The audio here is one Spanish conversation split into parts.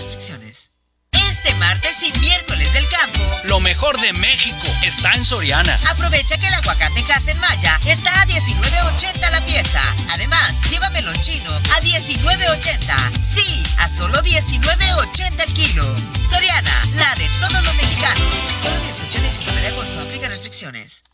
restricciones. Este martes y miércoles del campo, lo mejor de México está en Soriana. Aprovecha que el aguacate Hass Maya está a $19.80 la pieza. Además, lleva melón chino a $19.80. Sí, a solo $19.80 el kilo. Soriana, la de todos los mexicanos. Solo 18 y 19 de agosto. Aplica restricciones.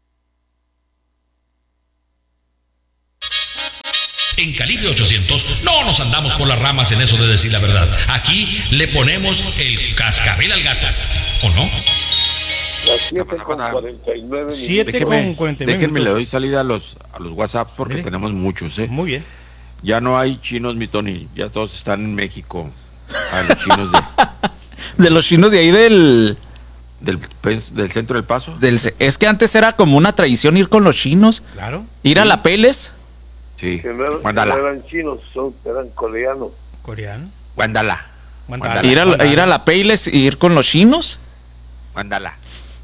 En Calibre 800 no nos andamos por las ramas en eso de decir la verdad. Aquí le ponemos el cascabel al gato, ¿o no? Las 7:49. 7:49. Déjenme, le doy salida a los WhatsApp porque tenemos muchos, ¿eh? Muy bien. Ya no hay chinos, mi Tony. Ya todos están en México. A los chinos de los chinos de ahí del centro del Paso. Es que antes era como una tradición ir con los chinos. Claro. Ir a la Peles. Sí, que no eran chinos, eran coreanos. ¿Coreano? Guandala. Ir a la Payless y ir con los chinos. Guandala.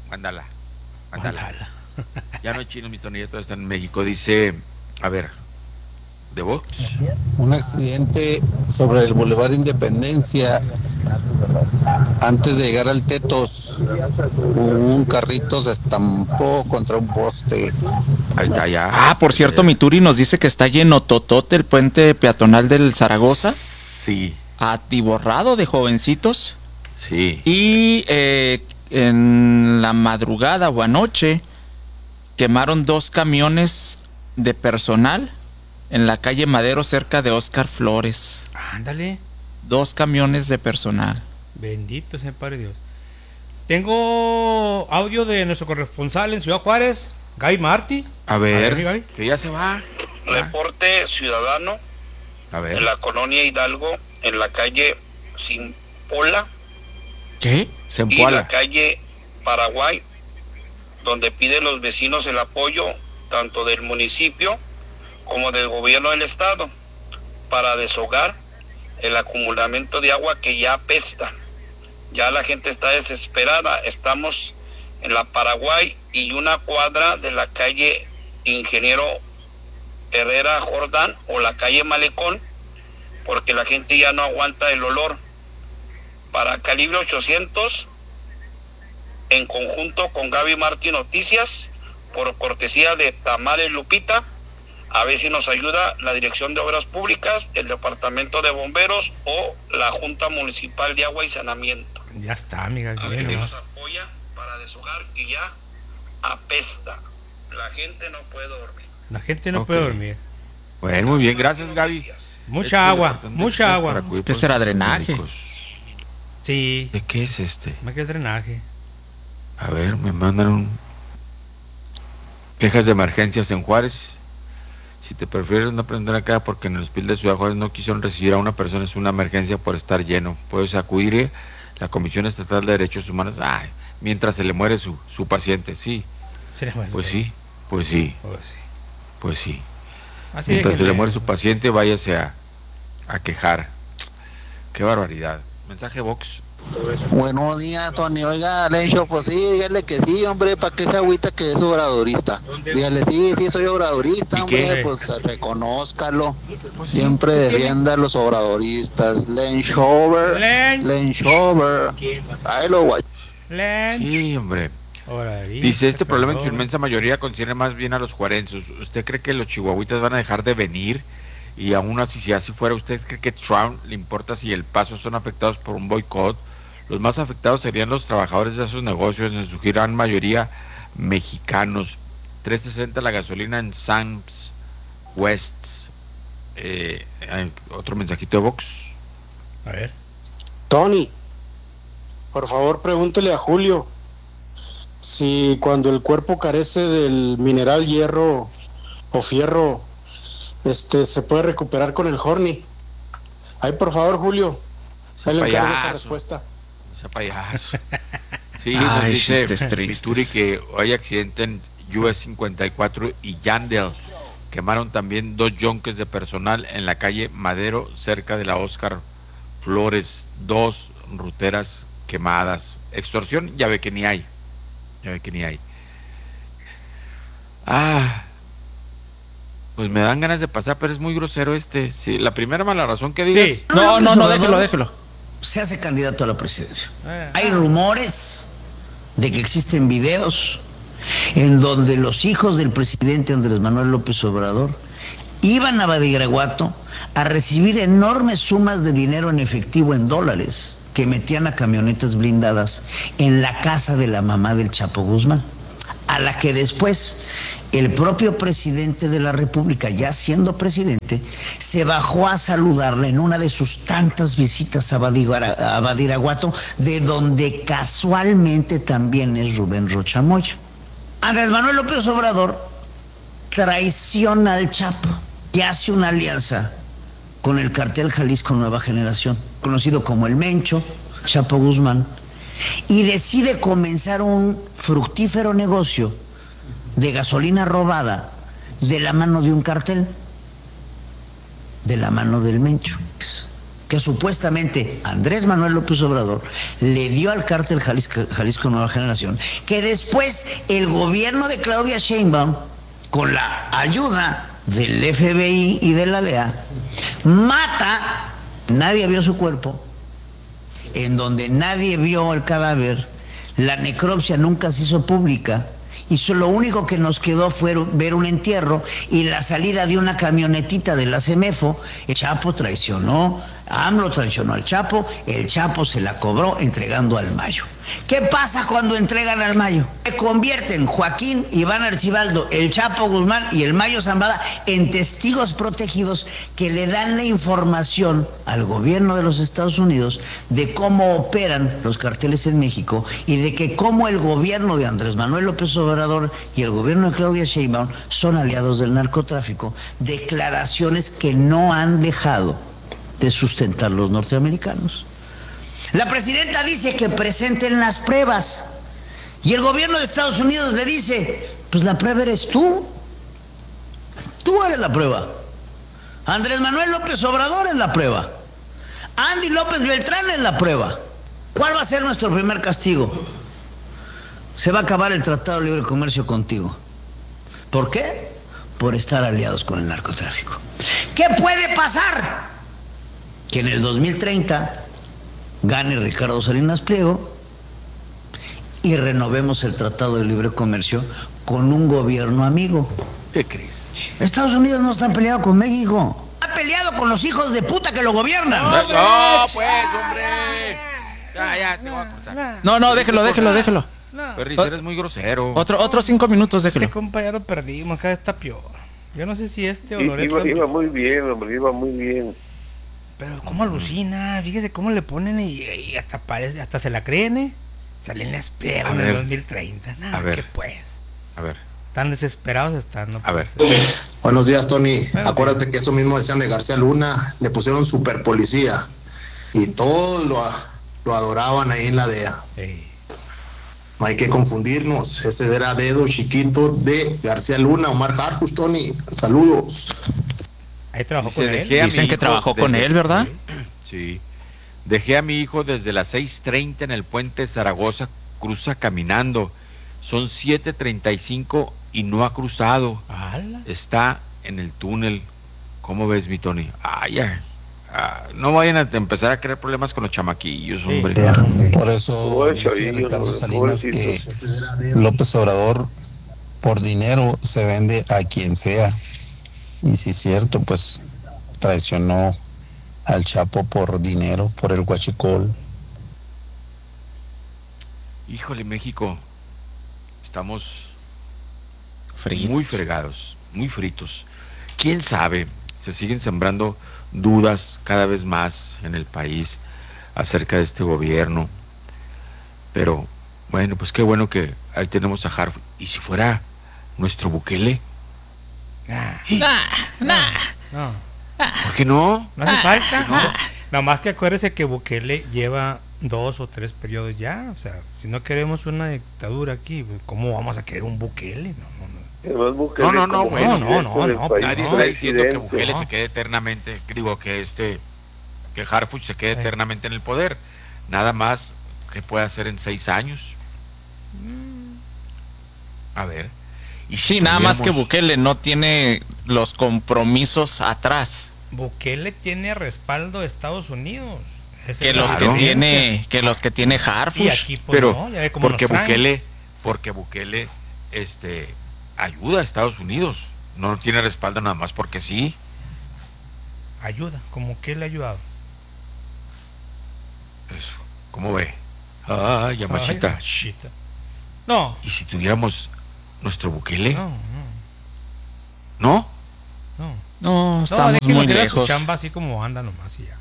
Ya no hay chinos, mi Tony, ya todos están en México. Dice, a ver, de Vox. Un accidente sobre el Boulevard Independencia. Antes de llegar al Tetos, un carrito se estampó contra un poste. Ahí está, ya. Por cierto, mi Turi nos dice que está lleno totote el puente peatonal del Zaragoza. Sí. Atiborrado de jovencitos. Sí. Y en la madrugada o anoche quemaron 2 camiones de personal en la calle Madero cerca de Óscar Flores. Ándale. 2 camiones de personal. Bendito sea el Padre Dios. Tengo audio de nuestro corresponsal en Ciudad Juárez, Gaby Martí. A ver, que ya se va. Reporte ciudadano. A ver. En la colonia Hidalgo, en la calle Simpola. ¿Qué? Y la calle Paraguay, donde piden los vecinos el apoyo tanto del municipio como del gobierno del estado para deshogar el acumulamiento de agua que ya apesta. Ya la gente está desesperada. Estamos en la Paraguay y una cuadra de la calle Ingeniero Herrera Jordán o la calle Malecón, porque la gente ya no aguanta el olor. Para Calibre 800, en conjunto con Gaby Martí Noticias, por cortesía de Tamales Lupita, a ver si nos ayuda la Dirección de Obras Públicas, el Departamento de Bomberos o la Junta Municipal de Agua y Saneamiento. Ya está, amiga. A ver qué nos apoya para deshogar que ya apesta. La gente no puede dormir. La gente no puede dormir. Bueno, muy bien, gracias, Gaby. Mucha agua. ¿Qué será drenaje? Sí. ¿De qué es este? ¿Qué es drenaje? A ver, me mandan quejas de emergencias en Juárez. Si te prefieres no aprender acá porque en el hospital de Ciudad Juárez no quisieron recibir a una persona, es una emergencia por estar lleno. Puedes acudir a la Comisión Estatal de Derechos Humanos mientras se le muere su paciente. Sí. Pues sí. Mientras se le muere su paciente, váyase a quejar. Qué barbaridad. Mensaje Vox. Buenos días, Tony. Oiga, Lencho, pues sí, dígale que sí, hombre, para que se agüita que es obradorista. Dígale, sí, soy obradorista, hombre, pues reconózcalo. Siempre defienda a los obradoristas. Lenchover. Ahí lo guay. Sí, hombre. Dice, este problema en su inmensa mayoría concierne más bien a los juarenses. ¿Usted cree que los chihuahuitas van a dejar de venir? Y aún así, si así fuera, ¿usted cree que Trump le importa si el Paso son afectados por un boicot? Los más afectados serían los trabajadores de esos negocios, en su gran mayoría mexicanos. 3.60 la gasolina en Sam's West. Otro mensajito de Vox. A ver. Tony, por favor pregúntele a Julio si cuando el cuerpo carece del mineral hierro o fierro, se puede recuperar con el Horny. Ay, por favor, Julio, ahí le encargo esa respuesta. Ese payaso. Sí, nos dice Pituri que hay accidente en US 54 y Yandel. Quemaron también 2 yonques de personal en la calle Madero, cerca de la Óscar Flores. 2 ruteras quemadas. Extorsión, ya ve que ni hay. Pues me dan ganas de pasar, pero es muy grosero este. Sí, la primera mala razón que digas. Sí. No, déjelo. se hace candidato a la presidencia. Hay rumores de que existen videos en donde los hijos del presidente Andrés Manuel López Obrador iban a Badiraguato a recibir enormes sumas de dinero en efectivo en dólares que metían a camionetas blindadas en la casa de la mamá del Chapo Guzmán, a la que después el propio presidente de la República, ya siendo presidente, se bajó a saludarle en una de sus tantas visitas a Badiraguato, de donde casualmente también es Rubén Rocha Moya. Andrés Manuel López Obrador traiciona al Chapo y hace una alianza con el cartel Jalisco Nueva Generación, conocido como el Mencho, Chapo Guzmán, y decide comenzar un fructífero negocio de gasolina robada de la mano de un cartel, de la mano del Mencho, que supuestamente Andrés Manuel López Obrador le dio al cártel Jalisco Nueva Generación, que después el gobierno de Claudia Sheinbaum, con la ayuda del FBI y de la DEA, mata, nadie vio su cuerpo, en donde nadie vio el cadáver, la necropsia nunca se hizo pública, y lo único que nos quedó fue ver un entierro y la salida de una camionetita de la CEMEFO. El Chapo traicionó, AMLO traicionó al Chapo, el Chapo se la cobró entregando al Mayo. ¿Qué pasa cuando entregan al Mayo? Se convierten Joaquín, Iván Archibaldo, el Chapo Guzmán y el Mayo Zambada en testigos protegidos que le dan la información al gobierno de los Estados Unidos de cómo operan los carteles en México y de que cómo el gobierno de Andrés Manuel López Obrador y el gobierno de Claudia Sheinbaum son aliados del narcotráfico. Declaraciones que no han dejado de sustentar los norteamericanos. La presidenta dice que presenten las pruebas y el gobierno de Estados Unidos le dice, pues la prueba eres tú. Tú eres la prueba. Andrés Manuel López Obrador es la prueba. Andy López Beltrán es la prueba. ¿Cuál va a ser nuestro primer castigo? Se va a acabar el Tratado de Libre Comercio contigo. ¿Por qué? Por estar aliados con el narcotráfico. ¿Qué puede pasar? Que en el 2030 gane Ricardo Salinas Pliego y renovemos el Tratado de Libre Comercio con un gobierno amigo. ¿Qué crees? Estados Unidos no está peleado con México. Está peleado con los hijos de puta que lo gobiernan. No, pues, hombre. Ya, te voy a cortar. No, déjelo. Perris, eres muy grosero. Otros 5 minutos, déjelo. Este compa ya lo perdimos, cada vez está peor. Yo no sé si o Loreto. Iba muy bien, hombre, iba muy bien. Pero cómo alucina, fíjese cómo le ponen y hasta parece, hasta se la creen, Salen las pruebas en el 2030. Nada, que pues. A ver. Tan desesperados están, ¿no? A ver. Buenos días, Tony. Acuérdate que eso mismo decían de García Luna, le pusieron super policía y todos lo adoraban ahí en la DEA. Sí. No hay que confundirnos, ese era dedo chiquito de García Luna, Omar Harfuch, Tony. Saludos. Ahí trabajó con él. Dicen que trabajó con él, ¿verdad? Sí. Dejé a mi hijo desde las 6:30 en el puente Zaragoza, cruza caminando. Son 7:35 y no ha cruzado. ¡Hala! Está en el túnel. ¿Cómo ves, mi Tony? No vayan a empezar a crear problemas con los chamaquillos, hombre. Por eso dice Ricardo Salinas que López Obrador por dinero se vende a quien sea. Y si es cierto, pues traicionó al Chapo por dinero, por el huachicol. Híjole, México, estamos fritos. Muy fregados, muy fritos. ¿Quién sabe? Se siguen sembrando dudas cada vez más en el país acerca de este gobierno. Pero, bueno, pues qué bueno que ahí tenemos a Harfuch. ¿Y si fuera nuestro Bukele? No. ¿Por qué no? No hace falta. No. Nada más que acuérdese que Bukele lleva 2 o 3 periodos ya. O sea, si no queremos una dictadura aquí, ¿cómo vamos a querer un Bukele? Nadie está diciendo que Bukele se quede eternamente, que Harfuch se quede eternamente en el poder. Nada más que puede hacer en 6 años. A ver. Y sí, nada más que Bukele no tiene los compromisos atrás. Bukele tiene respaldo de Estados Unidos. que los que tiene Harfush. Aquí, pues, pero no, ya ve cómo porque nos traen. Bukele ayuda a Estados Unidos, no tiene respaldo nada más porque sí. Ayuda, como que le ha ayudado. Eso, ¿cómo ve? Ay, Yamashita. No. ¿Y si tuviéramos nuestro Bukele? No, estamos muy lejos. Su chamba así como anda nomás y ya.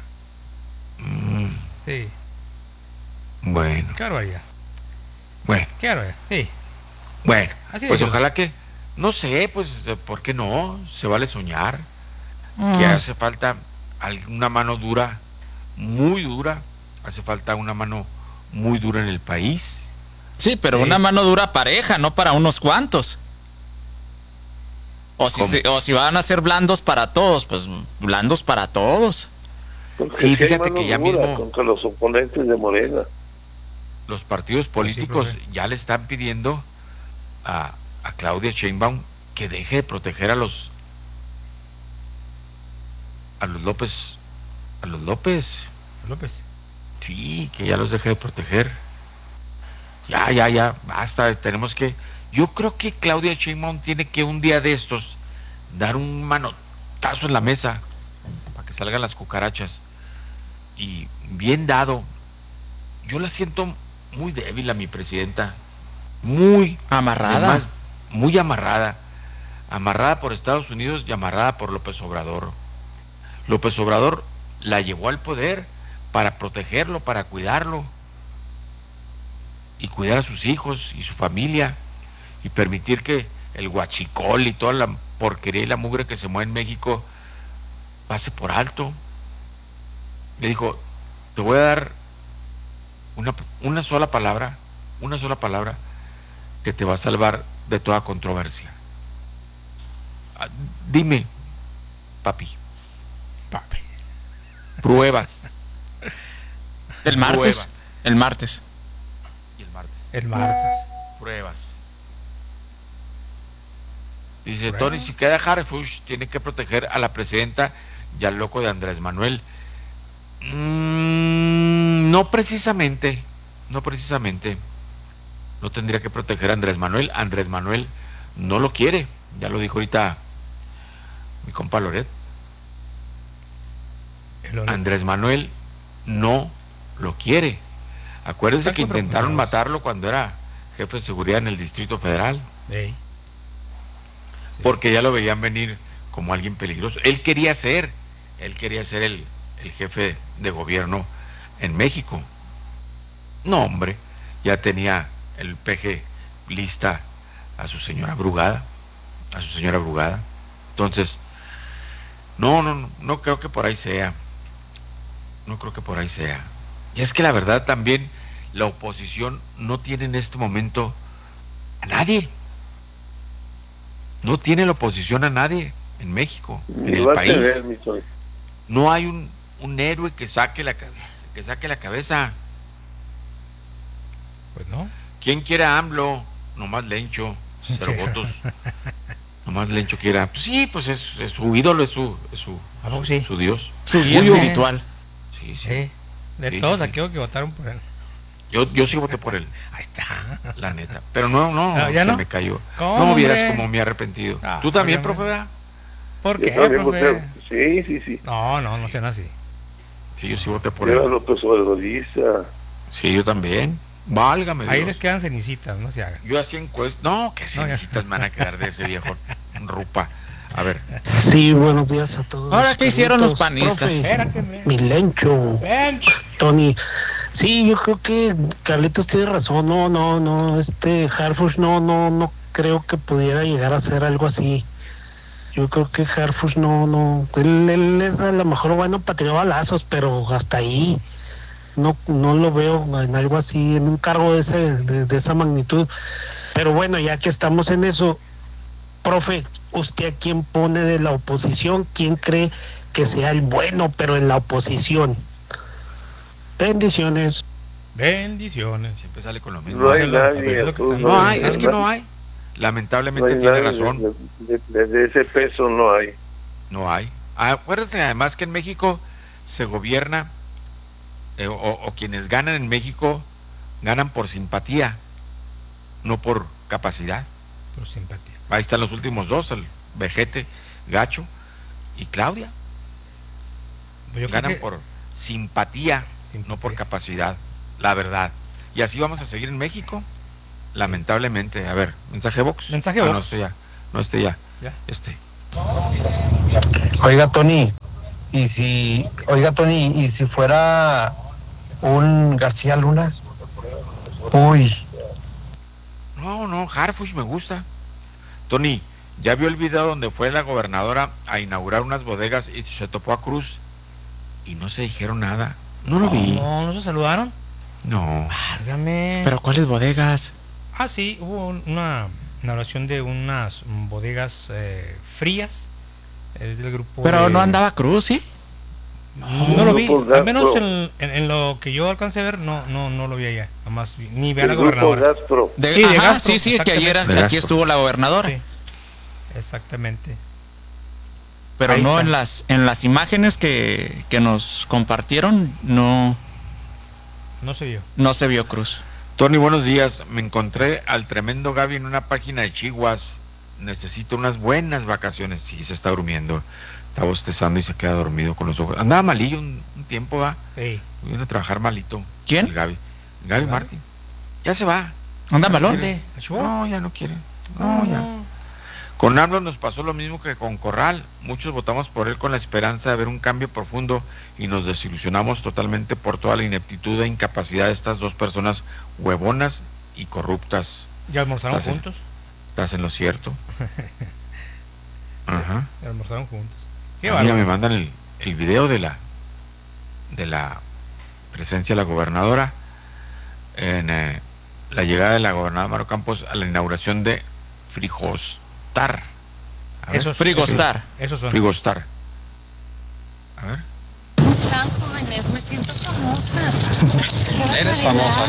Sí. Bueno. Qué barbaridad. Bueno. Qué barbaridad. Sí. Bueno, así pues ojalá que, no sé, pues, ¿por qué no? Se vale soñar. Que hace falta una mano dura, muy dura. Hace falta una mano muy dura en el país. Sí, pero una mano dura pareja, no para unos cuantos. O si van a ser blandos para todos, pues blandos para todos. Porque sí, fíjate que ya mismo contra los oponentes de Morena, los partidos políticos ya le están pidiendo a Claudia Sheinbaum que deje de proteger a los López. Sí, que ya los deje de proteger. Ya, basta, tenemos que... Yo creo que Claudia Sheinbaum tiene que un día de estos dar un manotazo en la mesa para que salgan las cucarachas. Y bien dado. Yo la siento muy débil a mi presidenta. Muy amarrada. Además, muy amarrada. Amarrada por Estados Unidos y amarrada por López Obrador. López Obrador la llevó al poder para protegerlo, para cuidarlo. Y cuidar a sus hijos y su familia. Y permitir que el huachicol y toda la porquería y la mugre que se mueve en México pase por alto. Le dijo, te voy a dar una sola palabra que te va a salvar de toda controversia. Dime, papi. Pruebas. El martes. El martes. Pruebas. Dice Tony, si queda Harfush, tiene que proteger a la presidenta y al loco de Andrés Manuel. No precisamente. No tendría que proteger a Andrés Manuel. Andrés Manuel no lo quiere. Ya lo dijo ahorita mi compa Loret. Andrés Manuel no lo quiere. Acuérdense que intentaron matarlo cuando era jefe de seguridad en el Distrito Federal. Sí. Porque ya lo veían venir como alguien peligroso. Él quería ser el jefe de gobierno en México. No, hombre, ya tenía el peje lista a su señora Brugada. Entonces, no creo que por ahí sea. Y es que la verdad también la oposición no tiene en este momento a nadie. No tiene la oposición a nadie en México, en el país. No hay un héroe que saque la cabeza. Pues no. ¿Quién quiere a AMLO? Nomás Lencho, 0 votos. Nomás Lencho quiera. Pues sí, pues es su ídolo, es su Dios. Su guía espiritual. Sí. De todos aquellos que votaron por él. Yo sí voté por él. Ahí está. La neta. Pero no, ¿ya no? Me cayó. ¿Cómo, vieras cómo me he arrepentido. ¿Tú también, profe? ¿Por qué, profe? Sí. No sean así. Sí, yo sí voté por él. Era López Obradorista. Sí, yo también. Válgame Dios. Ahí les quedan cenicitas, no se hagan. Yo hacía encuestas. No, que cenicitas me van a quedar de ese viejo rupa. A ver. Sí, buenos días a todos. Ahora, ¿qué hicieron los panistas? Mi Lencho. Tony. Sí, yo creo que Carlitos tiene razón. No, Harfush no creo que pudiera llegar a hacer algo así. Yo creo que Harfush no. Él es a lo mejor bueno para tirar balazos, pero hasta ahí no lo veo en algo así, en un cargo de esa magnitud. Pero bueno, ya que estamos en eso, profe, ¿usted a quién pone de la oposición? ¿Quién cree que sea el bueno, pero en la oposición? Bendiciones. Siempre sale con lo mismo. No hay nadie. Es que no hay. Lamentablemente tiene razón. De ese peso no hay. No hay. Acuérdense además que en México se gobierna o quienes ganan en México ganan por simpatía, no por capacidad. Por simpatía. Ahí están los últimos dos, el Vejete, Gacho y Claudia. Pues ganan por simpatía, no por capacidad, la verdad. Y así vamos a seguir en México, lamentablemente. A ver, mensaje box. Mensaje box. No esté ya. Oiga, Tony, y si fuera un García Luna. Uy. No, Harfuch me gusta. Tony, ¿ya vio el video donde fue la gobernadora a inaugurar unas bodegas y se topó a Cruz y no se dijeron nada? No lo vi. ¿No se saludaron? No. Válgame. ¿Pero cuáles bodegas? Ah, sí, hubo una inauguración de unas bodegas frías. Es del grupo. Pero no andaba Cruz, ¿sí? No lo vi, al menos en lo que yo alcancé a ver, no lo vi allá. Nomás ni ve a la gobernadora. Sí, que ayer aquí estuvo la gobernadora. Sí, exactamente. Pero no en las imágenes que nos compartieron, no se vio. No se vio Cruz. Tony, buenos días. Me encontré al tremendo Gaby en una página de Chihuas. Necesito unas buenas vacaciones. Sí, se está durmiendo. Está bostezando y se queda dormido con los ojos. Andaba malillo un tiempo, va. Vino a trabajar malito. ¿Quién? El Gaby. Gaby Martín. Ya se va. ¿Anda malón? No, ya no quiere. No, ya. Con AMLO nos pasó lo mismo que con Corral. Muchos votamos por él con la esperanza de ver un cambio profundo y nos desilusionamos totalmente por toda la ineptitud e incapacidad de estas dos personas huevonas y corruptas. ¿Ya almorzaron juntos? Estás en lo cierto. Ajá. Ya almorzaron juntos. Mira, me mandan el video de la presencia de la gobernadora en la llegada de la gobernadora Maru Campos a la inauguración de Frigostar. Frigostar. Esos son. Frigostar. A ver. ¿Cómo están, jóvenes? Me siento famosa. Eres famosa.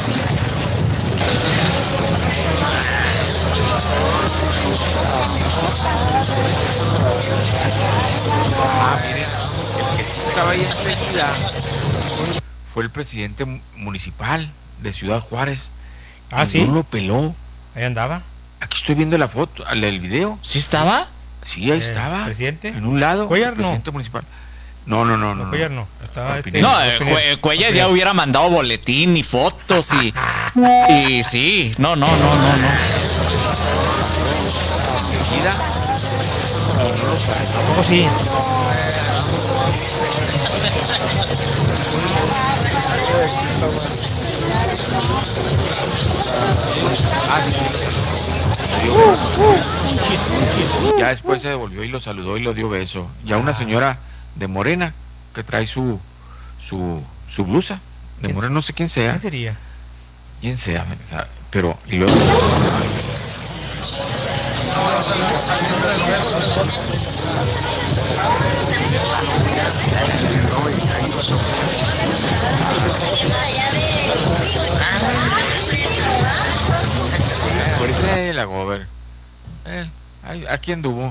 Miren, el que estaba ahí enseguida fue el presidente municipal de Ciudad Juárez. ¿Sí? No lo peló. Ahí andaba. Aquí estoy viendo la foto, el video. ¿Sí estaba? Sí, ahí estaba. ¿Presidente? En un lado. Cuellar, el presidente municipal. No. Cuellar no. Estaba Cuellar ya hubiera mandado boletín y fotos y sí. No. Seguida. ¿Cómo sí? Ya después se devolvió y lo saludó y lo dio beso. Ya una señora de Morena que trae su blusa de Morena, no sé quién sea. ¿Quién sería? Quién sea, pero y luego la gober. Aquí anduvo.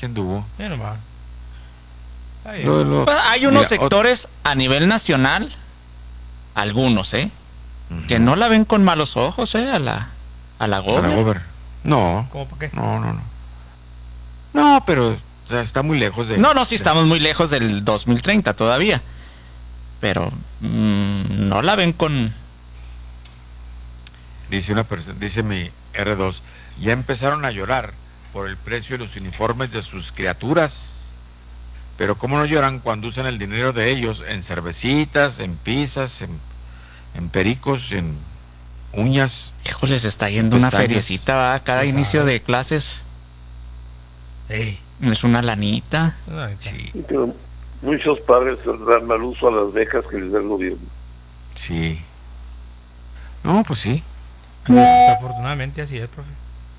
Hay unos sectores a nivel nacional, algunos, que no la ven con malos ojos, a la gober. No. ¿Cómo por qué? No. No, pero o sea, está muy lejos de. Sí estamos muy lejos del 2030 todavía. Pero no la ven con. Dice una persona, dice mi R2, ya empezaron a llorar por el precio de los uniformes de sus criaturas. Pero ¿cómo no lloran cuando usan el dinero de ellos en cervecitas, en pizzas, en pericos, en uñas? Híjole, se está yendo una feriecita, ¿va? Cada inicio de clases. Es una lanita. Sí. Pero muchos padres dan mal uso a las becas que les da el gobierno. Sí. No, pues sí. Desafortunadamente así es, profe.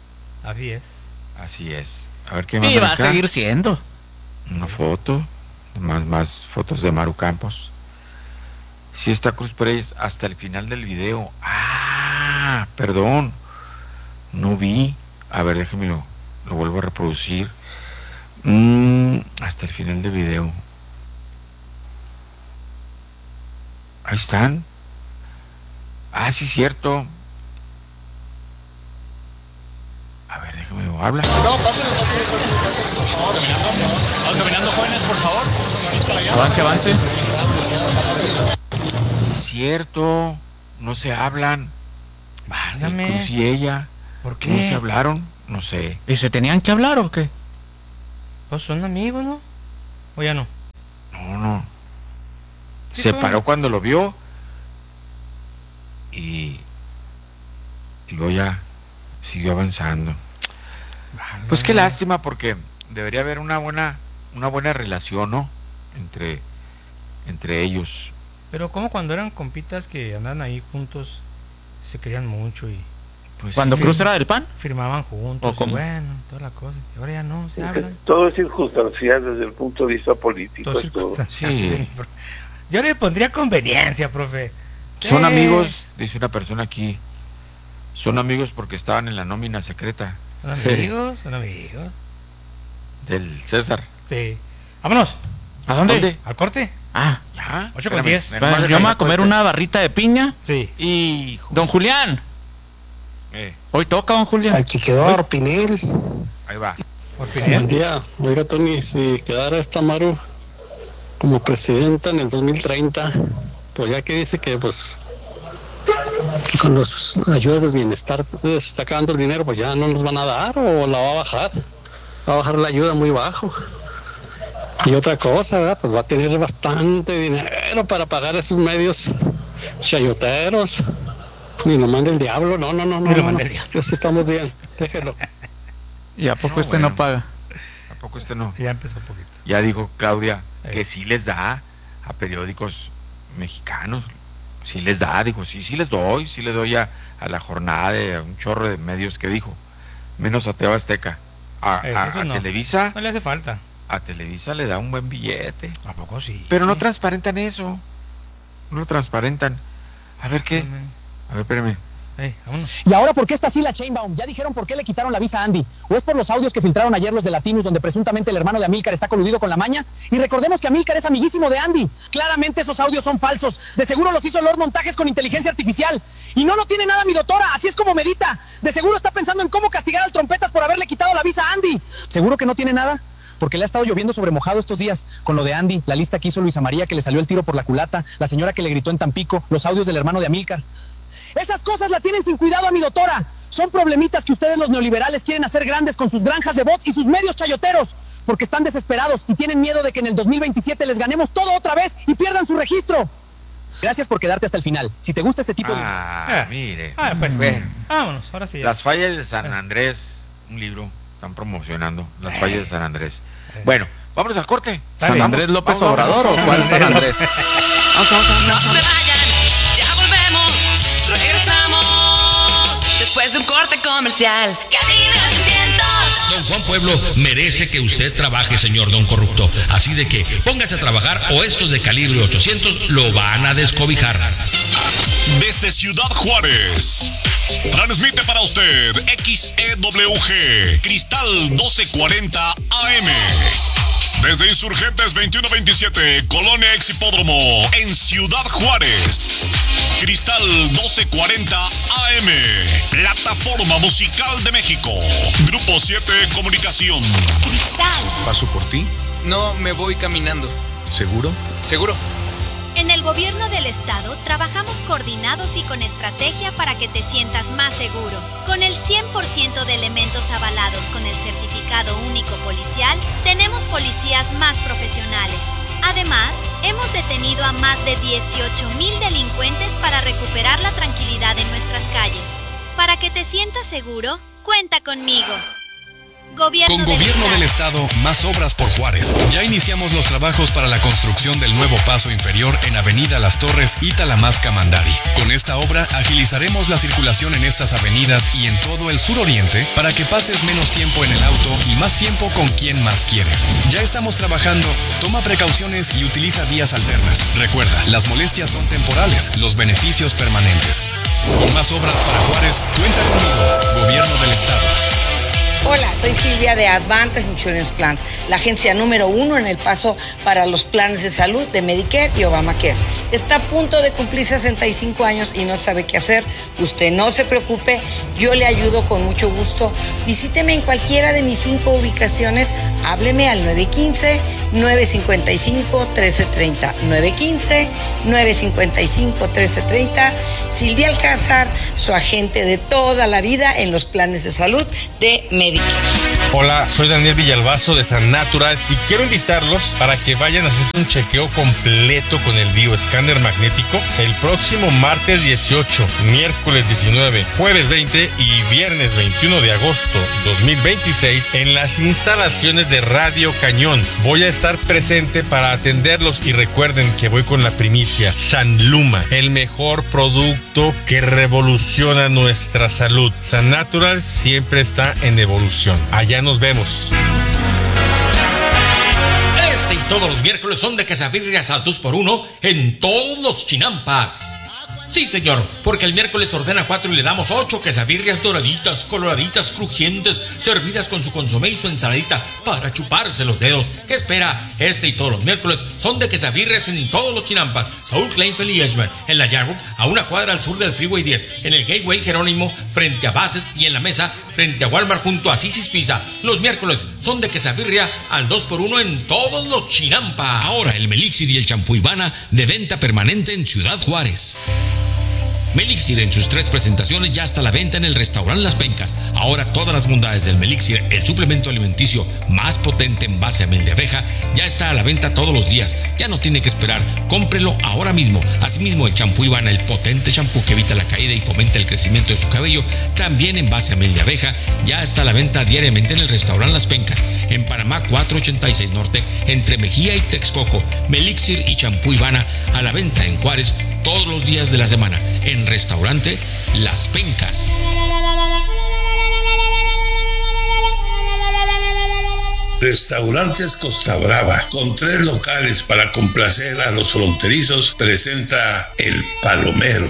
Así es. A ver qué más. Y va a seguir siendo. Una foto. Más fotos de Maru Campos. Sí está Cruz Pérez hasta el final del video. Perdón. No vi. A ver, déjeme lo vuelvo a reproducir. Hasta el final del video. Ahí están. Ah, sí, cierto. A ver, déjame, habla. No, pásenle. Vamos caminando, jóvenes, por favor. Avance. Es cierto, no se hablan. Válgame. El Cruz y ella. ¿Por qué? ¿No se hablaron? No sé. ¿Y se tenían que hablar o qué? Pues son amigos, ¿no? ¿O ya no? No. Sí, Se ¿cómo? paró cuando lo vio. Y luego ya siguió avanzando. Pues qué lástima, porque debería haber una buena relación, ¿no? Entre ellos. Pero como cuando eran compitas que andan ahí juntos, se querían mucho y... Pues ¿Cuando sí, Cruz era del PAN? Firmaban juntos, ¿O cómo? y bueno, toda la cosa. Y ahora ya no, se Es que hablan. todo es circunstancial desde el punto de vista político. Todo es todo. circunstancial, Sí. sí. Yo le pondría conveniencia, profe. Son amigos, dice una persona aquí. Son amigos porque estaban en la nómina secreta. Son amigos, son amigos. Del César. Sí. Vámonos. ¿A dónde? ¿Al corte? Ah, Ya. 8:10. bueno, yo me voy a comer una barrita de piña. Sí. Y Don Julián. Hoy toca, don Julián. Al que quedó Pinel. ahí va. Por Buen Pinel. día. Oiga, Tony, si quedara esta Maru como presidenta en el 2030, pues ya que dice que pues con las ayudas del bienestar se está acabando el dinero, pues ya no nos van a dar o la va a bajar. Va a bajar la ayuda muy bajo. Y otra cosa, ¿verdad? Pues va a tener bastante dinero para pagar esos medios chayoteros. Ni lo mande el diablo, no. Ni lo mande el diablo. Eso estamos bien, déjelo. ¿Y a poco No, no paga? ¿A poco no? Ya empezó un poquito. Ya dijo Claudia que sí les da a periódicos mexicanos. Sí les da, dijo, sí les doy a la jornada de un chorro de medios que dijo. Menos a TV Azteca. A Eso no. Televisa. No le hace falta. A Televisa le da un buen billete. ¿A poco sí? Pero no transparentan eso. No lo transparentan. A ver qué. A ver, espérame. Vámonos. ¿Y ahora por qué está así la Sheinbaum? ¿Ya dijeron por qué le quitaron la visa a Andy? ¿O es por los audios que filtraron ayer los de Latinos, donde presuntamente el hermano de Amílcar está coludido con la maña? Y recordemos que Amílcar es amiguísimo de Andy. Claramente esos audios son falsos. De seguro los hizo Lord Montajes con inteligencia artificial. Y no tiene nada mi doctora, así es como medita. De seguro está pensando en cómo castigar al Trompetas por haberle quitado la visa a Andy. ¿Seguro que no tiene nada? Porque le ha estado lloviendo sobre mojado estos días, con lo de Andy, la lista que hizo Luisa María, que le salió el tiro por la culata, la señora que le gritó en Tampico, los audios del hermano de Amílcar. Esas cosas la tienen sin cuidado, mi doctora. Son problemitas que ustedes los neoliberales quieren hacer grandes con sus granjas de bots y sus medios chayoteros, porque están desesperados y tienen miedo de que en el 2027 les ganemos todo otra vez y pierdan su registro. Gracias por quedarte hasta el final. Si te gusta este tipo de... Mire. Pues, Bueno, vámonos, ahora sí. Las fallas de San Andrés, un libro, están promocionando Las fallas de San Andrés. Bueno, vámonos al corte. ¿San Andrés López Obrador o cuál San Andrés? No se vayan, ya volvemos, regresamos después de un corte comercial. Cabina 600. Don Juan Pueblo merece que usted trabaje, señor don corrupto. Así de que póngase a trabajar o estos de calibre 800 lo van a descobijar. Desde Ciudad Juárez, transmite para usted XEWG Cristal 1240 AM. Desde Insurgentes 2127, Colonia Ex Hipódromo, en Ciudad Juárez. Cristal 1240 AM, Plataforma Musical de México. Grupo 7 Comunicación. ¿Paso por ti? No, me voy caminando. ¿Seguro? ¿Seguro? En el gobierno del estado trabajamos coordinados y con estrategia para que te sientas más seguro. Con el 100% de elementos avalados con el certificado único policial, tenemos policías más profesionales. Además, hemos detenido a más de 18,000 delincuentes para recuperar la tranquilidad en nuestras calles. Para que te sientas seguro, cuenta conmigo. Con Gobierno del Estado, más obras por Juárez. Ya iniciamos los trabajos para la construcción del nuevo paso inferior en Avenida Las Torres y Talamasca-Mandari. Con esta obra agilizaremos la circulación en estas avenidas y en todo el suroriente para que pases menos tiempo en el auto y más tiempo con quien más quieres. Ya estamos trabajando, toma precauciones y utiliza vías alternas. Recuerda, las molestias son temporales, los beneficios permanentes. Con más obras para Juárez, cuenta conmigo, Gobierno del Estado. Hola, soy Silvia de Advantage Insurance Plans, la agencia número 1 en El Paso para los planes de salud de Medicare y Obamacare. está a punto de cumplir 65 años y no sabe qué hacer. Usted no se preocupe, yo le ayudo con mucho gusto. Visíteme en cualquiera de mis 5 ubicaciones. Hábleme al 915-955-1330. 915-955-1330. Silvia Alcázar, su agente de toda la vida en los planes de salud de Medicare. Hola, soy Daniel Villalbazo de San Naturals y quiero invitarlos para que vayan a hacer un chequeo completo con el bioescáner magnético el próximo martes 18, miércoles 19, jueves 20 y viernes 21 de agosto 2026 en las instalaciones de Radio Cañón. Voy a estar presente para atenderlos y recuerden que voy con la primicia. San Luma, el mejor producto que revoluciona nuestra salud. San Natural siempre está en evolución. Allá nos vemos. Este y todos los miércoles son de quesabirrias al 2x1 en todos los chinampas. Sí, señor, porque el miércoles ordena 4 y le damos 8 quesabirrias doraditas, coloraditas, crujientes, servidas con su consomé y su ensaladita para chuparse los dedos. ¿Qué espera? Este y todos los miércoles son de quesabirrias en todos los chinampas. Saúl Kleinfeld y Edgemont, en la Yarmouth, a una cuadra al sur del Freeway 10, en el Gateway Jerónimo, frente a Bassett y en la Mesa, frente a Walmart junto a Sissy's Pizza. Los miércoles son de quesabirria al 2x1 en todos los chinampas. Ahora el Melixir y el champú Ivana de venta permanente en Ciudad Juárez. Melixir en sus 3 presentaciones ya está a la venta en el restaurante Las Pencas. Ahora todas las bondades del Melixir, el suplemento alimenticio más potente en base a miel de abeja, ya está a la venta todos los días. Ya no tiene que esperar, cómprelo ahora mismo. Asimismo el champú Ivana, el potente champú que evita la caída y fomenta el crecimiento de su cabello, también en base a miel de abeja, ya está a la venta diariamente en el restaurante Las Pencas, en Panamá 486 Norte, entre Mejía y Texcoco. Melixir y champú Ivana a la venta en Juárez todos los días de la semana, en restaurante Las Pencas. Restaurantes Costa Brava, con 3 locales para complacer a los fronterizos, presenta El Palomero.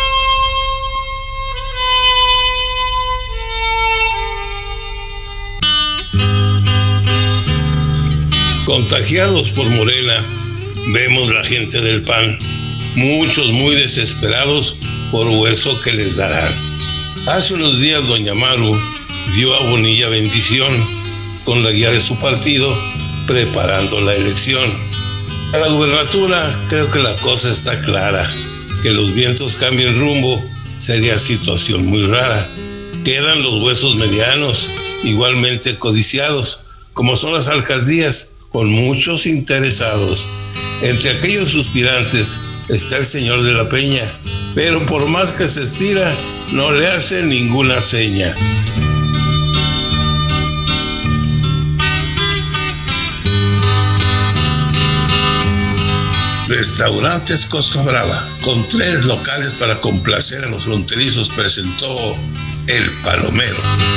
Contagiados por Morena, vemos la gente del PAN, muchos muy desesperados por hueso que les darán. Hace unos días doña Maru dio a Bonilla bendición con la guía de su partido preparando la elección. A la gubernatura creo que la cosa está clara, que los vientos cambien rumbo sería situación muy rara. Quedan los huesos medianos, igualmente codiciados, como son las alcaldías, con muchos interesados. Entre aquellos suspirantes está el señor de la Peña, pero por más que se estira, no le hace ninguna seña. Restaurantes Costa Brava, con 3 locales para complacer a los fronterizos, presentó El Palomero.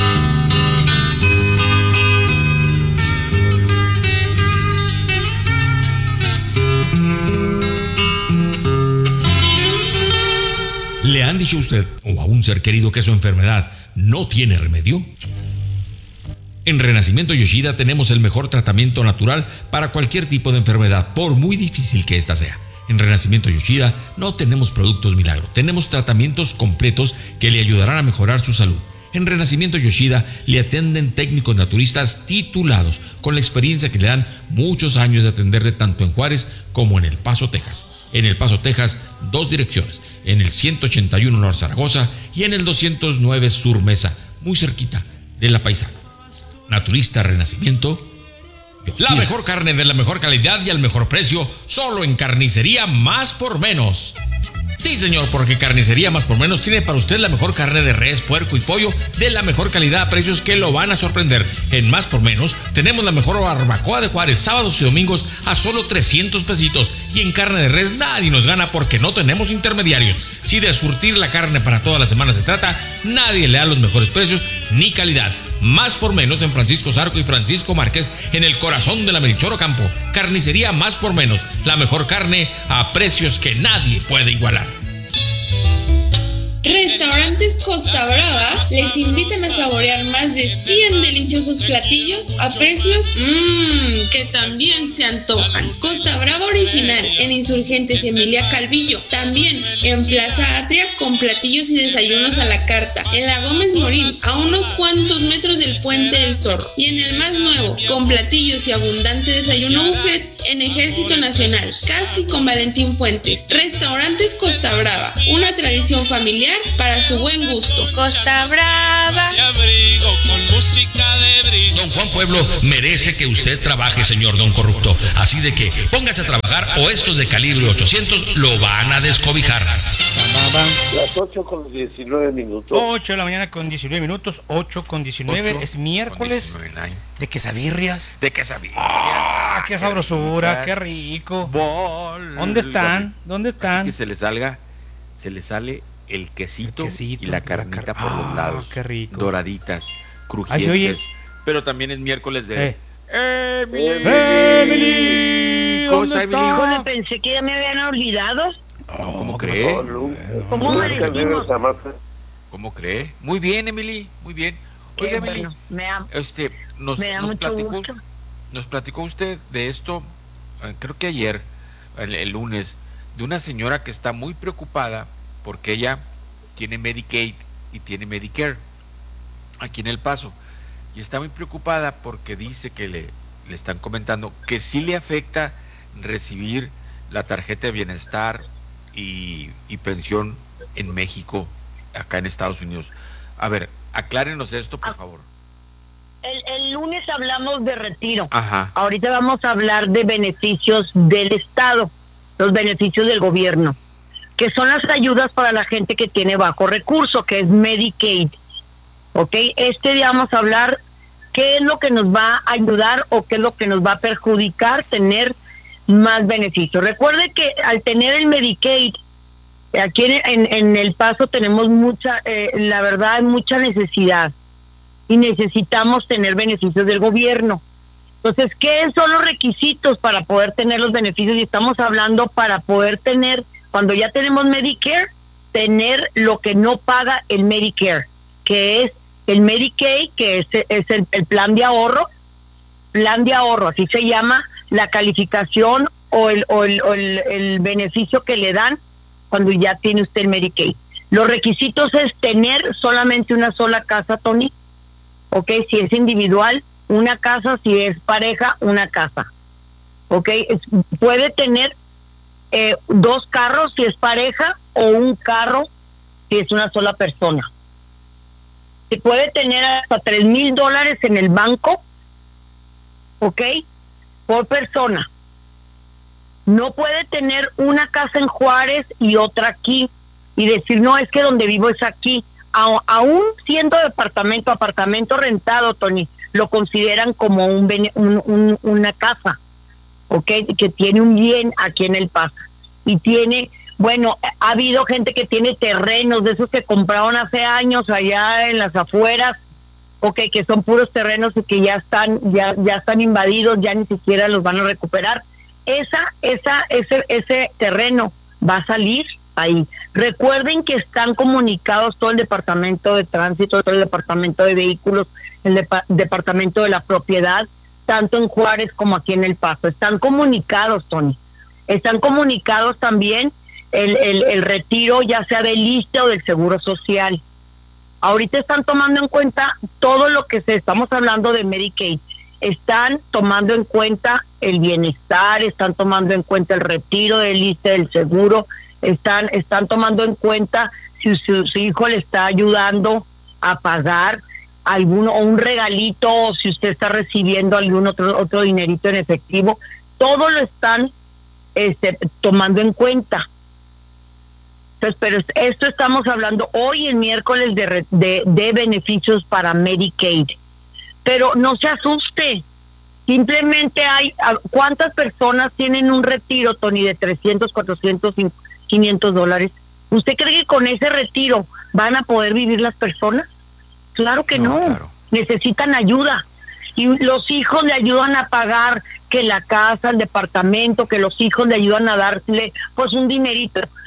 ¿Le han dicho a usted o a un ser querido que su enfermedad no tiene remedio? En Renacimiento Yoshida tenemos el mejor tratamiento natural para cualquier tipo de enfermedad, por muy difícil que ésta sea. En Renacimiento Yoshida no tenemos productos milagro, tenemos tratamientos completos que le ayudarán a mejorar su salud. En Renacimiento Yoshida le atienden técnicos naturistas titulados, con la experiencia que le dan muchos años de atenderle tanto en Juárez como en El Paso, Texas. En El Paso, Texas, 2 direcciones, en el 181 Norte Zaragoza y en el 209 Sur Mesa, muy cerquita de La Paisana. Naturista Renacimiento Yoshida. La mejor carne de la mejor calidad y al mejor precio, solo en Carnicería Más por Menos. Sí, señor, porque Carnicería Más por Menos tiene para usted la mejor carne de res, puerco y pollo de la mejor calidad a precios que lo van a sorprender. En Más por Menos tenemos la mejor barbacoa de Juárez, sábados y domingos a solo 300 pesitos. Y en carne de res nadie nos gana porque no tenemos intermediarios. Si de surtir la carne para toda la semana se trata, nadie le da los mejores precios ni calidad. Más por Menos en Francisco Zarco y Francisco Márquez, en el corazón de la Melchor Ocampo. Carnicería Más por Menos, la mejor carne a precios que nadie puede igualar. Restaurantes Costa Brava les invitan a saborear más de 100 deliciosos platillos a precios que también se antojan. Costa Brava Original en Insurgentes y Emilia Calvillo. También en Plaza Atria con platillos y desayunos a la carta. En la Gómez Morín, a unos cuantos metros del Puente del Zorro. Y en el más nuevo, con platillos y abundante desayuno buffet en Ejército Nacional, casi con Valentín Fuentes. Restaurantes Costa Brava, una tradición familiar para su buen gusto. Costa Brava. Don Juan Pueblo merece que usted trabaje, señor don corrupto. Así de que póngase a trabajar o estos de calibre 800 lo van a descobijar. Las 8:19. 8 de la mañana con 19 minutos, 8:19. Es miércoles de quesabirrias. ¡Ah, qué sabrosura, qué rico! ¿Dónde están? Que se le sale el quesito y la carnita por los lados. Qué rico. Doraditas, crujientes. Pero también es miércoles de... ¡Emily! ¿Cosa, Emily? Híjole, pensé que ya me habían olvidado. ¿Cómo cree? ¿Cómo cree? Muy bien, Emily, muy bien. Oiga, Emily, nos platicó usted de esto, creo que ayer, el lunes, de una señora que está muy preocupada porque ella tiene Medicaid y tiene Medicare aquí en El Paso, y está muy preocupada porque dice que le están comentando que sí le afecta recibir la tarjeta de bienestar y pensión en México, acá en Estados Unidos. A ver, aclárenos esto, por favor. El lunes hablamos de retiro. Ajá. Ahorita vamos a hablar de beneficios del Estado, los beneficios del gobierno, que son las ayudas para la gente que tiene bajo recurso, que es Medicaid. ¿Ok? Este día vamos a hablar qué es lo que nos va a ayudar o qué es lo que nos va a perjudicar tener más beneficios. Recuerde que al tener el Medicaid, aquí en El Paso tenemos mucha necesidad y necesitamos tener beneficios del gobierno. Entonces, ¿qué son los requisitos para poder tener los beneficios? Y estamos hablando para poder tener, cuando ya tenemos Medicare, tener lo que no paga el Medicare, que es el Medicaid, que es el plan de ahorro, así se llama la calificación o el beneficio que le dan cuando ya tiene usted el Medicaid. Los requisitos es tener solamente una sola casa, Tony, ¿ok? Si es individual, una casa; si es pareja, una casa, ¿ok? Puede tener 2 carros si es pareja, o un carro si es una sola persona. Se puede tener hasta $3,000 en el banco, ¿ok? Por persona. No puede tener una casa en Juárez y otra aquí y decir, no, es que donde vivo es aquí. Aún siendo apartamento rentado, Tony, lo consideran como una casa, ¿ok? Que tiene un bien aquí en El Paso. Y tiene, bueno, ha habido gente que tiene terrenos de esos que compraron hace años allá en las afueras, ¿ok? Que son puros terrenos y que ya están invadidos, ya ni siquiera los van a recuperar. Ese terreno va a salir ahí. Recuerden que están comunicados todo el departamento de tránsito, todo el departamento de vehículos, el departamento de la propiedad, tanto en Juárez como aquí en El Paso. Están comunicados, Tony. Están comunicados también el retiro, ya sea del ISSSTE o del Seguro Social. Ahorita están tomando en cuenta todo lo que estamos hablando de Medicaid. Están tomando en cuenta el bienestar, están tomando en cuenta el retiro del ISSSTE, del seguro, están tomando en cuenta si su hijo le está ayudando a pagar alguno, o un regalito, o si usted está recibiendo algún otro dinerito en efectivo. Todo lo están tomando en cuenta. Entonces, pero esto estamos hablando hoy, el miércoles, de beneficios para Medicaid. Pero no se asuste. Simplemente ¿cuántas personas tienen un retiro, Tony, de 300, 400, 500 dólares? ¿Usted cree que con ese retiro van a poder vivir las personas? Claro que no. Claro. Necesitan ayuda. Y los hijos le ayudan a pagar que la casa, el departamento, que los hijos le ayudan a darle pues un dinerito.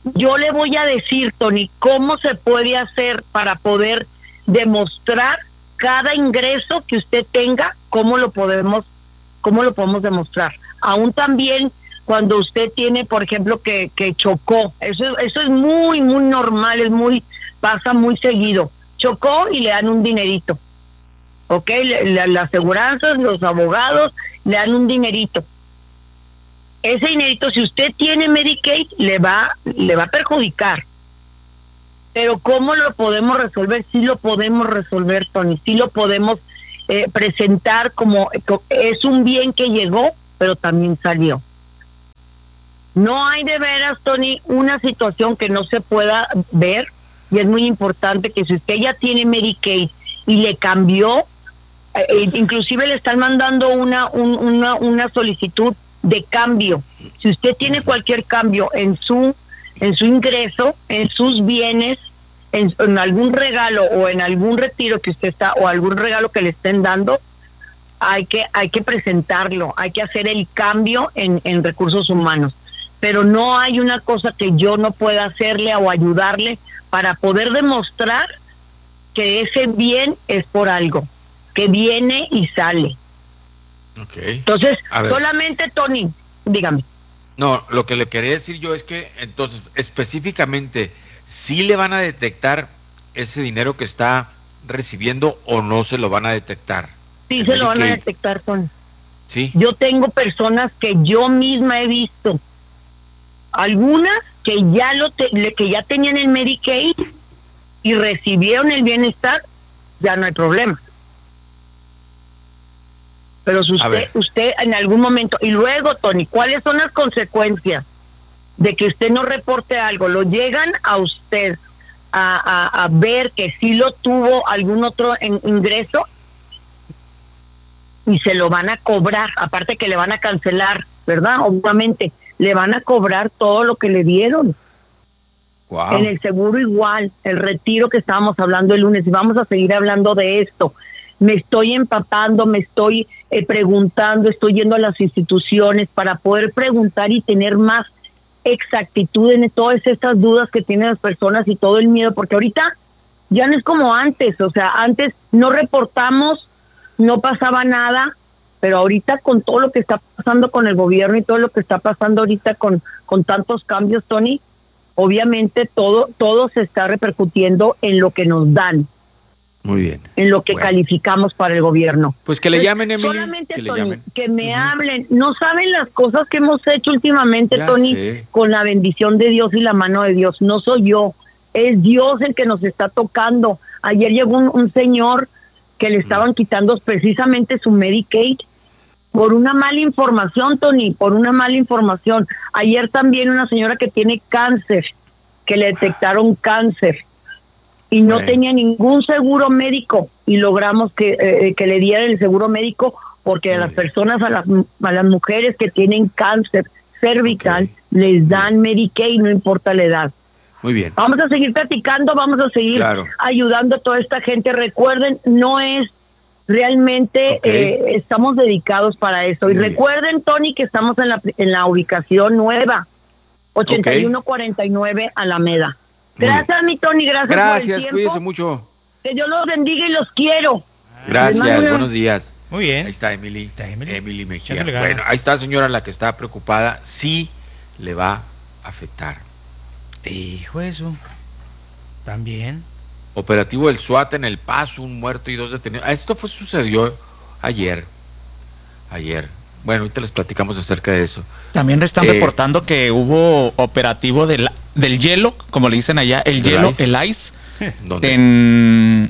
yo le voy a decir, Tony, cómo se puede hacer para poder demostrar cada ingreso que usted tenga, cómo lo podemos demostrar. Aún también cuando usted tiene, por ejemplo, que chocó, eso es muy, muy normal, pasa muy seguido. Chocó y le dan un dinerito. ¿Ok? Las aseguranzas, los abogados le dan un dinerito. Ese dinerito, si usted tiene Medicaid, le va a perjudicar. Pero ¿cómo lo podemos resolver? Sí lo podemos resolver, Tony. Sí lo podemos presentar como es un bien que llegó, pero también salió. No hay de veras, Tony, una situación que no se pueda ver, y es muy importante que si usted ya tiene Medicaid y le cambió, inclusive le están mandando una solicitud de cambio. Si usted tiene cualquier cambio en su ingreso, en sus bienes, en algún regalo o en algún retiro que usted está, o algún regalo que le estén dando, hay que presentarlo, hay que hacer el cambio en recursos humanos. Pero no hay una cosa que yo no pueda hacerle o ayudarle para poder demostrar que ese bien es por algo, que viene y sale. Okay. Entonces, solamente, Tony, dígame. No, lo que le quería decir yo es que, entonces, específicamente, ¿sí le van a detectar ese dinero que está recibiendo o no se lo van a detectar? Sí, se lo van a detectar, Tony. Sí. Yo tengo personas que yo misma he visto, algunas que ya tenían el Medicaid y recibieron el bienestar, ya no hay problema. Pero si usted en algún momento, y luego, Tony, ¿cuáles son las consecuencias de que usted no reporte algo? Lo llegan a usted a ver que sí lo tuvo algún otro ingreso y se lo van a cobrar, aparte que le van a cancelar, ¿verdad? Obviamente, le van a cobrar todo lo que le dieron. Wow. En el seguro igual, el retiro que estábamos hablando el lunes, y vamos a seguir hablando de esto. Me estoy empapando, me estoy preguntando, estoy yendo a las instituciones para poder preguntar y tener más exactitud en todas estas dudas que tienen las personas y todo el miedo, porque ahorita ya no es como antes, o sea, antes no reportamos, no pasaba nada, pero ahorita con todo lo que está pasando con el gobierno y todo lo que está pasando ahorita con tantos cambios, Tony, obviamente todo se está repercutiendo en lo que nos dan. Muy bien. En lo que calificamos para el gobierno. Pues que le llamen, Emily. Solamente, Tony, que me hablen. No saben las cosas que hemos hecho últimamente, Tony, con la bendición de Dios y la mano de Dios. No soy yo, es Dios el que nos está tocando. Ayer llegó un señor que le estaban quitando precisamente su Medicaid por una mala información, Tony, por una mala información. Ayer también una señora que tiene cáncer, que le detectaron cáncer y no tenía ningún seguro médico, y logramos que le dieran el seguro médico, porque a las personas, a las mujeres que tienen cáncer cervical, les dan Medicaid, no importa la edad. Muy bien. Vamos a seguir platicando, vamos a seguir ayudando a toda esta gente. Recuerden, no es realmente, estamos dedicados para eso. Y recuerden, Tony, que estamos en la ubicación nueva, 8149 Alameda. Gracias, mi Tony, gracias por el tiempo. Cuídense mucho. Que Dios los bendiga y los quiero. Gracias, buenos días. Muy bien. Ahí está Emily. Emily Mejía. Bueno, ahí está, señora, la que está preocupada. Sí le va a afectar. Hijo de eso. También. Operativo del SWAT en El Paso, un muerto y 2 detenidos. Esto sucedió ayer. Bueno, ahorita les platicamos acerca de eso. También están reportando que hubo operativo del hielo, como le dicen allá, el hielo, el ice, en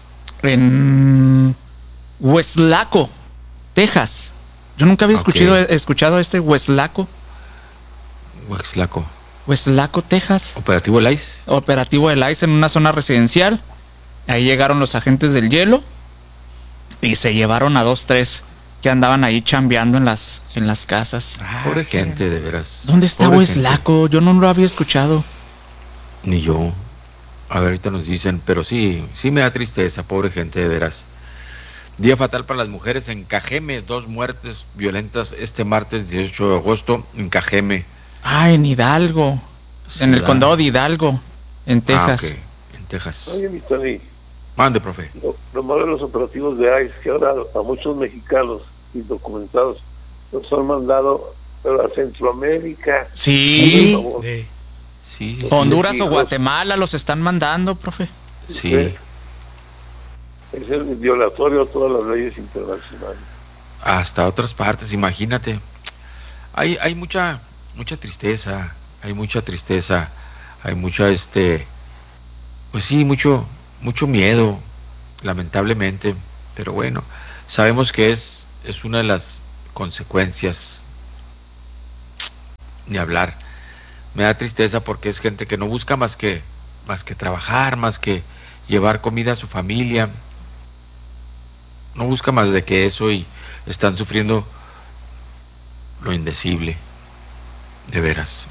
Westlaco, Texas. Yo nunca había escuchado este Westlaco, Texas. Operativo del ice. Operativo del ice en una zona residencial. Ahí llegaron los agentes del hielo y se llevaron a 2-3 que andaban ahí chambeando en las casas. Pobre gente, de veras. ¿Dónde está Westlaco? Yo no lo había escuchado. Ni yo. A ver, ahorita nos dicen, pero sí me da tristeza, pobre gente, de veras. Día fatal para las mujeres en Cajeme, 2 muertes violentas este martes 18 de agosto en Cajeme. En Hidalgo. En el condado de Hidalgo, en Texas. Okay. En Texas. Oye, mi Tony. Mande, profe. Lo malo de los operativos de ICE, que ahora a muchos mexicanos indocumentados los han mandado a Centroamérica. Sí. Sí. Honduras o Guatemala los están mandando, profe. Sí. Es el violatorio a todas las leyes internacionales. Hasta otras partes, imagínate. Hay mucha tristeza, hay mucha pues sí, mucho miedo, lamentablemente, pero bueno, sabemos que es una de las consecuencias. Ni hablar. Me da tristeza porque es gente que no busca más que trabajar, más que llevar comida a su familia. No busca más de que eso y están sufriendo lo indecible. De veras.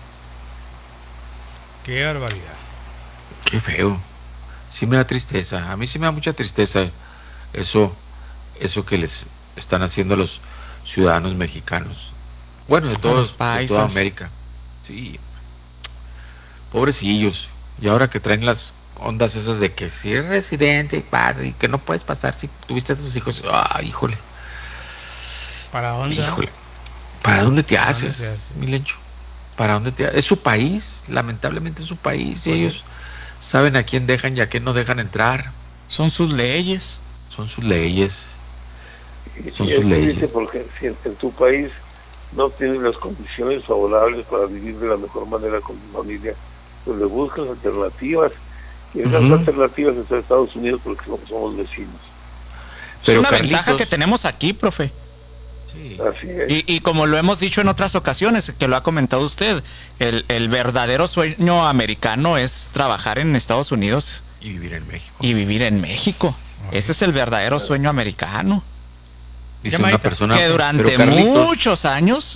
Qué barbaridad. Qué feo. Sí me da tristeza. A mí sí me da mucha tristeza eso que les están haciendo a los ciudadanos mexicanos. Bueno, de toda América. Sí. Pobrecillos. Y ahora que traen las ondas esas de que si eres residente y pasa y que no puedes pasar si tuviste a tus hijos. Híjole. ¿Para dónde? Híjole. ¿Para dónde te haces, Milencho? ¿Para dónde te haces? Es su país. Lamentablemente es su país. Y ellos saben a quién dejan y a quién no dejan entrar. Son sus leyes. Son sus leyes. Dice porque si en tu país no tienes las condiciones favorables para vivir de la mejor manera con tu familia, pues le buscas alternativas. Y esas alternativas en Estados Unidos porque somos vecinos. Pero es una ventaja que tenemos aquí, profe. Sí. Así es. Y como lo hemos dicho en otras ocasiones, que lo ha comentado usted, el verdadero sueño americano es trabajar en Estados Unidos y vivir en México. Ese es el verdadero sueño americano. Dice una persona que durante muchos años,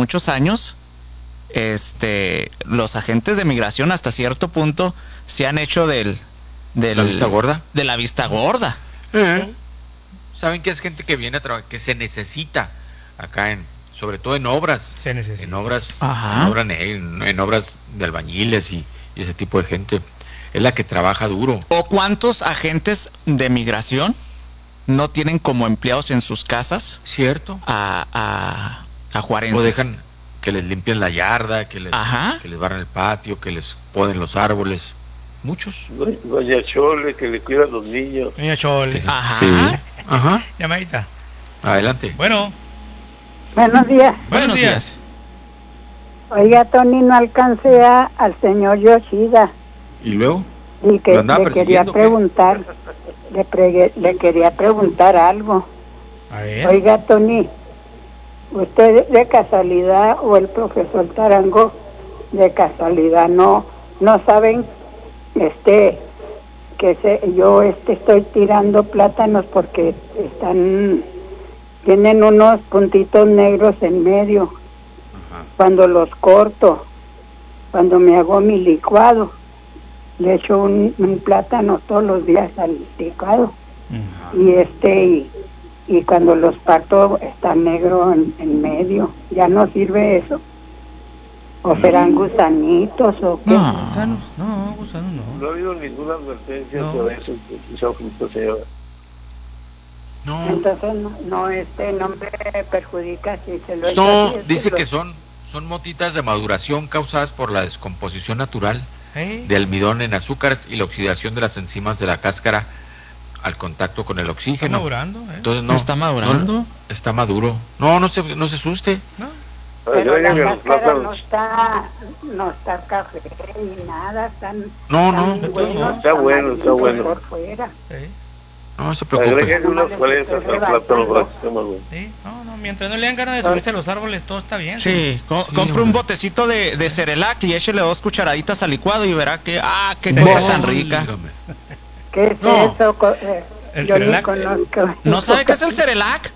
los agentes de migración hasta cierto punto se han hecho de la vista gorda. De la vista gorda. Saben que es gente que viene a trabajar, que se necesita acá sobre todo en obras. Se necesita. En obras de albañiles y ese tipo de gente. Es la que trabaja duro. ¿O cuántos agentes de migración no tienen como empleados en sus casas? Cierto. A juarenses. O dejan que les limpien la yarda, que les barran el patio, que les poden los árboles. Muchos. Doña Chole, que le cuida a los niños. Doña Chole. Sí. Llamadita. Adelante. Bueno. Buenos días. Buenos días. Oiga, Tony, no alcancé al señor Yoshida. ¿Y luego? Y que le quería preguntar, le quería preguntar algo. A ver. Oiga, Tony, usted de casualidad o el profesor Tarango de casualidad no saben yo estoy tirando plátanos porque tienen unos puntitos negros en medio. Ajá. Cuando los corto, cuando me hago mi licuado, le echo un plátano todos los días al licuado. Ajá. Y cuando los parto está negro en medio. ¿Ya no sirve eso? ¿O serán gusanitos o qué? No, gusanos no. No ha habido ninguna advertencia sobre eso, señora. No. Entonces no me perjudica si se lo echo. No, dice que son motitas de maduración causadas por la descomposición natural de almidón en azúcar y la oxidación de las enzimas de la cáscara al contacto con el oxígeno. ¿Está madurando? Entonces no. ¿Está madurando? No, está maduro. No se asuste. No. Pero la cáscara no está café ni nada, están está bueno. Por fuera. No se preocupe. Mientras no le dan ganas de subirse a los árboles, todo está bien. Sí, compre un botecito de Cerelac y échele 2 cucharaditas al licuado y verá qué cosa tan rica. ¿Qué es eso? ¿El Cerelac? ¿No sabe qué es el Cerelac?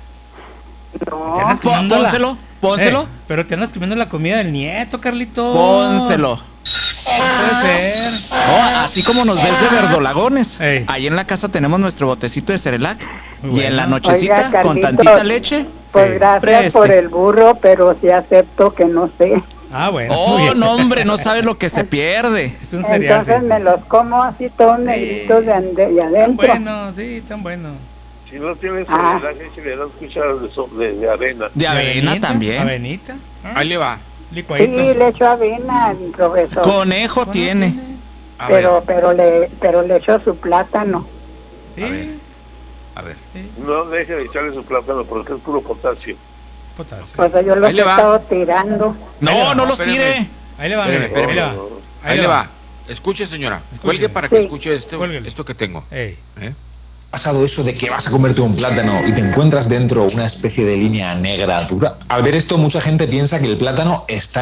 No. Pónselo. Pero te andas comiendo la comida del nieto, Carlito. Pónselo. Puede ser. Así como nos ves de verdolagones. Ahí en la casa tenemos nuestro botecito de Cerelac. Y en la nochecita, Carlito, con tantita leche. Pues gracias por el burro, pero sí acepto que no sé. Ah, bueno. Oh, no, hombre, no sabes lo que se pierde. Es un cereal. Entonces me los como así todos negritos de adentro. Bueno, sí, están buenos. Si no tienes cereal, si le das cucharas de avena. De avena también. Avenita. Ahí le va. Sí, le echo avena, profesor. Conejo tiene. Pero le echo su plátano. Sí. A ver. Sí. No deje de echarle su plátano porque es puro potasio. Pues yo los he estado tirando. No, no los tire. Ahí le va, Ahí le va. Escuche, señora. Cuelgue para que escuche esto que tengo. Pasado eso de que vas a comerte un plátano y te encuentras dentro una especie de línea negra dura. Al ver esto, mucha gente piensa que el plátano está